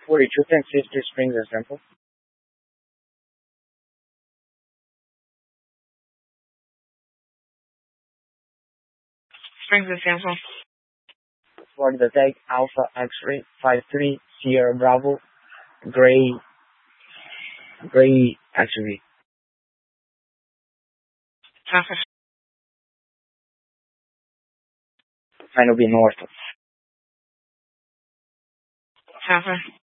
42 10 50 Springs example. Springs example. For the tag Alpha X-ray 53 Sierra Bravo Gray XV. Traffic. Final be north. Traffic.